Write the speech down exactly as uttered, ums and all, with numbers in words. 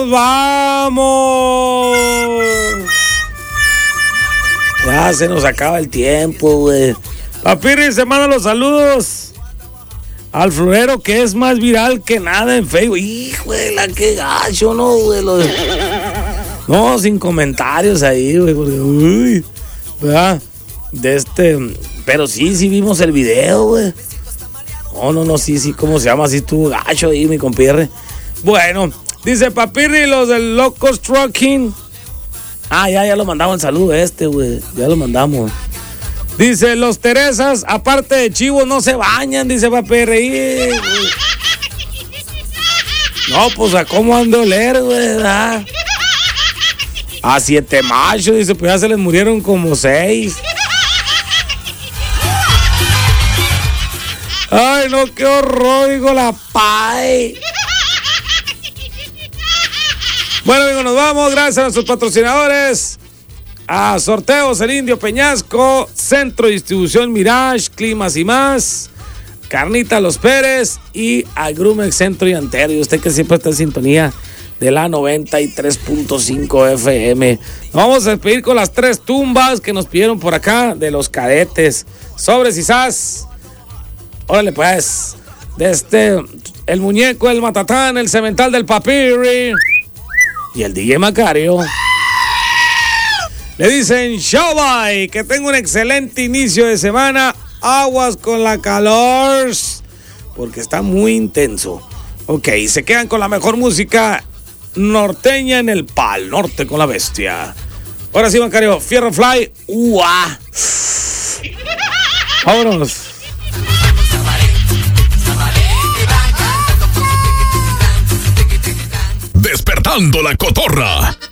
nos vamos. Ya se nos acaba el tiempo, güey. Papirri, se manda los saludos al florero que es más viral que nada en Facebook. Híjole, qué gacho, ¿no, güey? Los... No, sin comentarios ahí, güey, porque, uy, ¿verdad? De este, pero sí, sí vimos el video, güey. No, no, no, sí, sí, ¿cómo se llama? Así estuvo gacho ahí, mi compierre. Bueno, dice Papirri, los del Locos Trucking. Ah, ya, ya lo mandamos el saludo este, güey. Ya lo mandamos. Dice, los Teresas, aparte de chivos, no se bañan, dice Papirri. No, pues a cómo han de oler, güey, ¿verdad? A siete machos, dice, pues ya se les murieron como seis. Ay, no, qué horror, digo, la pay. Bueno, amigos, nos vamos. Gracias a nuestros patrocinadores. A Sorteos El Indio Peñasco, Centro de Distribución Mirage, Climas y más, Carnita Los Pérez y a Grumex Centro y Antero. Y usted que siempre está en sintonía de la noventa y tres punto cinco F M. Nos vamos a despedir con las tres tumbas que nos pidieron por acá de los Cadetes. Sobres y sas. Órale, pues. De este, el muñeco, el matatán, el cemental del Papirri y el D J Macario. Le dicen, show bye, que tenga un excelente inicio de semana. Aguas con la calor, porque está muy intenso. Ok, se quedan con la mejor música norteña en el Pal Norte con la Bestia. Ahora sí, Macario, Fierro Fly. ¡Uah! Vámonos. Despertando la cotorra.